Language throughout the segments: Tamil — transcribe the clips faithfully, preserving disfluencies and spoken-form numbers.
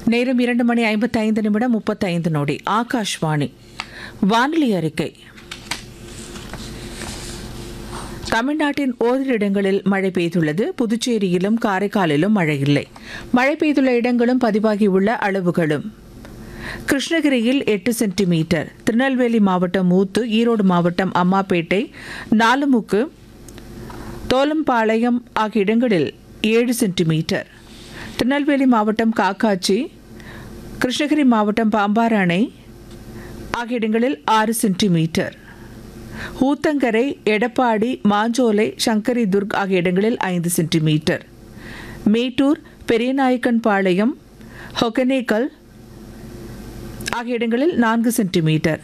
நேரம் இரண்டு மணி ஐம்பத்தி ஐந்து நிமிடம் முப்பத்தைந்து நொடி. ஆகாஷ்வாணி வானிலை அறிக்கை. தமிழ்நாட்டின் ஓரிரு இடங்களில் மழை பெய்துள்ளது. புதுச்சேரியிலும் காரைக்காலிலும் மழை இல்லை. மழை பெய்துள்ள இடங்களும் பதிவாகியுள்ள அளவுகளும்: கிருஷ்ணகிரியில் எட்டு சென்டிமீட்டர், திருநெல்வேலி மாவட்டம் ஊத்து, ஈரோடு மாவட்டம் அம்மாப்பேட்டை, நாலுமுக்கு, தோலம்பாளையம் ஆகிய இடங்களில் ஏழு சென்டிமீட்டர், திருநெல்வேலி மாவட்டம் காக்காட்சி, கிருஷ்ணகிரி மாவட்டம் பாம்பார் அணை ஆகிய இடங்களில் ஆறு சென்டிமீட்டர், ஊத்தங்கரை, எடப்பாடி, மாஞ்சோலை, சங்கரி துர்க் ஆகிய இடங்களில் ஐந்து சென்டிமீட்டர், மேட்டூர், பெரியநாயக்கன்பாளையம், ஒகேனக்கல் ஆகிய இடங்களில் நான்கு சென்டிமீட்டர்,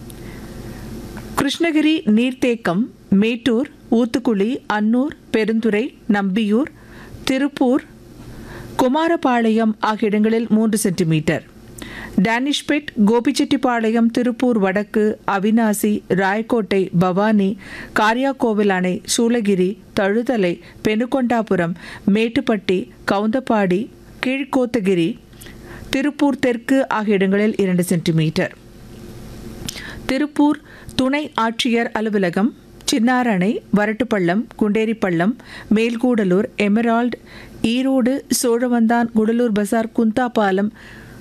கிருஷ்ணகிரி நீர்த்தேக்கம், மேட்டூர், ஊத்துக்குளி, அன்னூர், பெருந்துறை, நம்பியூர், திருப்பூர், குமாரபாளையம் ஆகிய இடங்களில் மூன்று சென்டிமீட்டர், டேனிஷ்பேட், கோபிச்செட்டிப்பாளையம், திருப்பூர் வடக்கு, அவினாசி, ராயக்கோட்டை, பவானி, காரியாக்கோவில் அணை, சூளகிரி, தழுதலை, பெனுகொண்டாபுரம், மேட்டுப்பட்டி, கவுந்தப்பாடி, கீழ்கோத்தகிரி, திருப்பூர் தெற்கு ஆகிய இடங்களில் இரண்டு சென்டிமீட்டர், திருப்பூர் துணை ஆட்சியர் அலுவலகம், சின்னாரணை, வரட்டுப்பள்ளம், குண்டேரிப்பள்ளம், மேல்கூடலூர், எமரால்டு, ஈரோடு, சோழவந்தான், குடலூர் பசார், குந்தாபாலம்,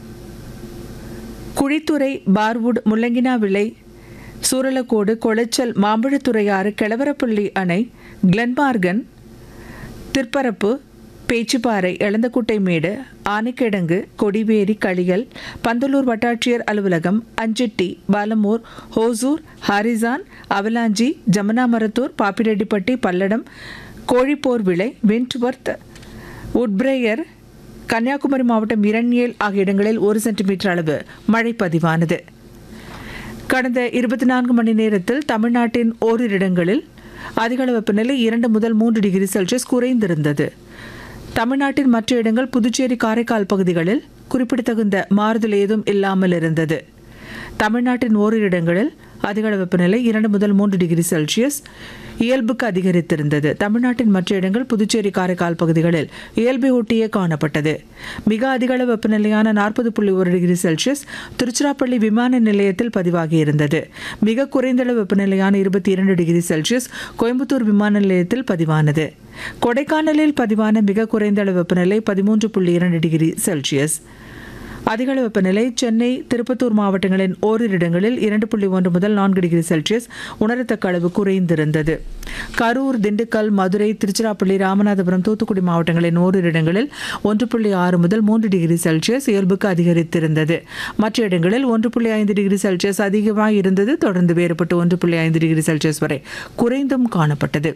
குழித்துறை, பார்வுட், முள்ளங்கினாவிளை, சூரலக்கோடு, கொளச்சல், மாம்பழத்துறையாறு, கிழவரப்பள்ளி அணை, கிளன்மார்கன், திற்பரப்பு, பேச்சுப்பாறை, எளந்தக்குட்டைமேடு, ஆனைக்கிடங்கு, கொடிவேரி, களியல், பந்தலூர் வட்டாட்சியர் அலுவலகம், அஞ்செட்டி, பாலமூர், ஹோசூர், ஹாரிசான், அவலாஞ்சி, ஜமுனாமரத்தூர், பாப்பிரெட்டிப்பட்டி, பல்லடம், கோழிப்போர் விளை, விண்ட்வர்த், உட்பிரேயர், கன்னியாகுமரி மாவட்டம் இரண்யேல் ஆகிய இடங்களில் ஒரு சென்டிமீட்டர் அளவு மழை பதிவானது. கடந்த இருபத்தி நான்கு மணி நேரத்தில் தமிழ்நாட்டின் ஓரிரு இடங்களில் அதிகளவு வெப்பநிலை இரண்டு முதல் மூன்று டிகிரி செல்சியஸ் குறைந்திருந்தது. தமிழ்நாட்டின் மற்ற இடங்கள், புதுச்சேரி, காரைக்கால் பகுதிகளில் குறிப்பிடத்தகுந்த மாறுதல் ஏதும் இல்லாமல் இருந்தது. தமிழ்நாட்டின் ஓரிரு இடங்களில் அதிகளவு வெப்பநிலை இரண்டு முதல் மூன்று டிகிரி செல்சியஸ் இயல்புக்கு அதிகரித்திருந்தது. தமிழ்நாட்டின் மற்ற இடங்கள், புதுச்சேரி, காரைக்கால் பகுதிகளில் இயல்பை ஒட்டியே காணப்பட்டது. மிக அதிகளவு வெப்பநிலையான நாற்பது புள்ளி ஒரு டிகிரி செல்சியஸ் திருச்சிராப்பள்ளி விமான நிலையத்தில் பதிவாகியிருந்தது. மிக குறைந்த அளவு வெப்பநிலையான இருபத்தி இரண்டு டிகிரி செல்சியஸ் கோயம்புத்தூர் விமான நிலையத்தில் பதிவானது. கொடைக்கானலில் பதிவான மிக குறைந்த அளவு வெப்பநிலை பதிமூன்று புள்ளி இரண்டு டிகிரி செல்சியஸ். அதிகளவு வெப்பநிலை சென்னை, திருப்பத்தூர் மாவட்டங்களின் ஓரிரு இடங்களில் இரண்டு புள்ளி ஒன்று முதல் நான்கு டிகிரி செல்சியஸ் உணரத்தக்க அளவு குறைந்திருந்தது. கரூர், திண்டுக்கல், மதுரை, திருச்சிராப்பள்ளி, ராமநாதபுரம், தூத்துக்குடி மாவட்டங்களின் ஓரிரு இடங்களில் ஒன்று புள்ளி ஆறு முதல் மூன்று டிகிரி செல்சியஸ் இயல்புக்கு அதிகரித்திருந்தது. மற்ற இடங்களில் ஒன்று புள்ளி ஐந்து டிகிரி செல்சியஸ் அதிகமாக இருந்தது. தொடர்ந்து வேறுபட்டு ஒன்று புள்ளி ஐந்து டிகிரி செல்சியஸ் வரை குறைந்தும் காணப்பட்டது.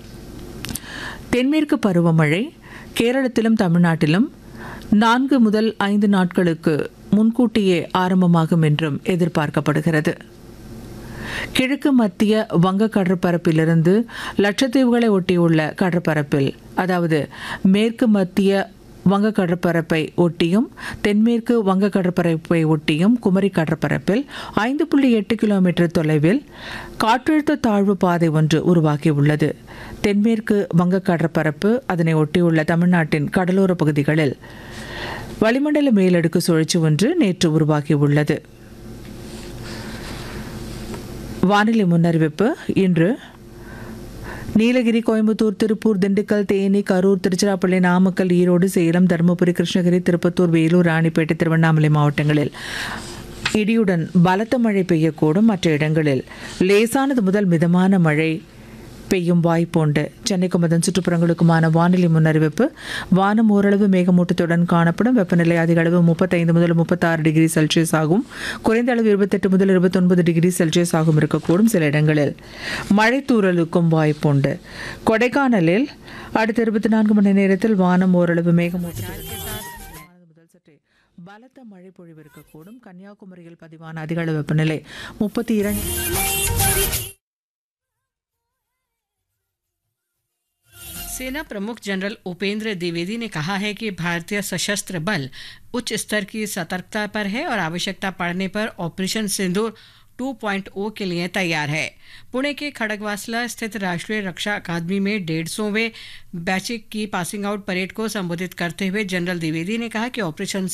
தென்மேற்கு பருவமழை கேரளத்திலும் தமிழ்நாட்டிலும் நான்கு முதல் ஐந்து நாட்களுக்கு முன்கூட்டியே ஆரம்பமாகும் என்றும் எதிர்பார்க்கப்படுகிறது. கிழக்கு மத்திய வங்க கடற்பரப்பிலிருந்து லட்சத்தீவுகளை ஒட்டியுள்ள கடற்பரப்பில், அதாவது மேற்கு மத்திய வங்க கடற்பரப்பை ஒட்டியும் தென்மேற்கு வங்க கடற்பரப்பை ஒட்டியும் குமரி கடற்பரப்பில் ஐந்து புள்ளி எட்டு கிலோமீட்டர் தொலைவில் காற்றழுத்த தாழ்வு பாதை ஒன்று உருவாகியுள்ளது. தென்மேற்கு வங்க கடற்பரப்பு, அதனை ஒட்டியுள்ள தமிழ்நாட்டின் கடலோர பகுதிகளில் வளிமண்டல மேலடுக்கு சுழற்சி ஒன்று நேற்று உருவாகியுள்ளது. வானிலை முன்னறிவிப்பு. இன்று நீலகிரி, கோயம்புத்தூர், திருப்பூர், திண்டுக்கல், தேனி, கரூர், திருச்சிராப்பள்ளி, நாமக்கல், ஈரோடு, சேலம், தருமபுரி, கிருஷ்ணகிரி, திருப்பத்தூர், வேலூர், ராணிப்பேட்டை, திருவண்ணாமலை மாவட்டங்களில் இடியுடன் பலத்த மழை பெய்யக்கூடும். மற்ற இடங்களில் லேசானது முதல் மிதமான மழை பெய்யும் வாய்ப்புண்டு. சென்னைக்கும் அதன் சுற்றுப்புறங்களுக்குமான வானிலை முன்னறிவிப்பு. வானம் ஓரளவு மேகமூட்டத்துடன் காணப்படும். வெப்பநிலை அதிக அளவு முப்பத்தைந்து முதல் முப்பத்தாறு டிகிரி செல்சியஸ் ஆகும். குறைந்த அளவு இருபத்தெட்டு முதல் இருபத்தொன்பது டிகிரி செல்சியஸ் ஆகும் இருக்கக்கூடும். சில இடங்களில் மழை தூறலுக்கும் வாய்ப்புண்டு. கொடைக்கானலில் அடுத்த இருபத்தி நான்கு மணி நேரத்தில் வானம் ஓரளவு மேகமூட்டத்துடன் பலத்த மழை பொழிவு இருக்கக்கூடும். கன்னியாகுமரியில் பதிவான அதிக அளவு வெப்பநிலை முப்பத்தி இரண்டு. सेना प्रमुख जनरल उपेंद्र द्विवेदी ने कहा है कि भारतीय सशस्त्र बल उच्च स्तर की सतर्कता पर है और आवश्यकता पड़ने पर ऑपरेशन सिंदूर टू पॉइंट ओ के लिए तैयार है। पुणे के खड़गवासला स्थित राष्ट्रीय रक्षा अकादमी में डेढ़ सौवें बैच की पासिंग आउट परेड को संबोधित करते हुए जनरल द्विवेदी ने कहा कि ऑपरेशन